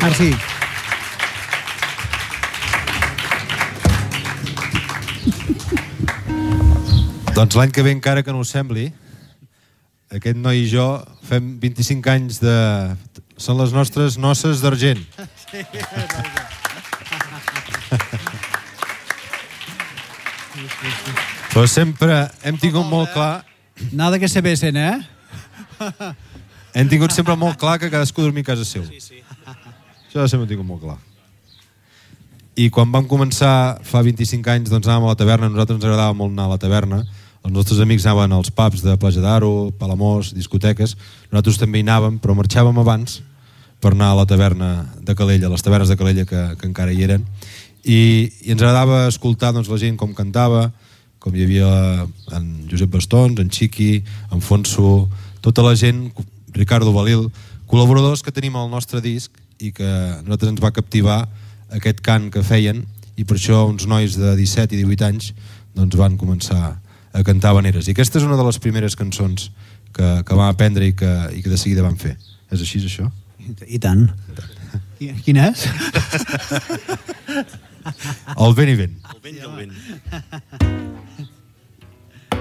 Merci. Doncs l'any que ve, encara que no us sembli, aquest noi i jo fem 25 anys de... Són les nostres noces d'argent. Sí. Però sempre hem tingut molt clar... Nada que se besen, eh? Hem tingut sempre molt clar que cadascú dormia a casa seu. Això sempre ho tinc molt clar. I quan vam començar fa 25 anys, doncs anàvem a la taverna. A nosaltres ens agradava molt anar a la taverna. Els nostres amics anaven als pubs de Platja d'Aro, Palamós, discoteques. Nosaltres també hi anàvem, però marxàvem abans per anar a la taverna de Calella, les tavernes de Calella que encara hi eren. I ens agradava escoltar doncs, la gent com cantava, com hi havia en Josep Bastons, en Chiqui, en Fonso, tota la gent, Ricardo Balil, col·laboradors que tenim al nostre disc i que a nosaltres ens va captivar aquest cant que feien, i per això uns nois de 17 i 18 anys doncs van començar a cantar habaneres. I aquesta és una de les primeres cançons que vam aprendre i que de seguida vam fer. És així, això? I tant. Quin és? El vent i vent. El vent i el vent.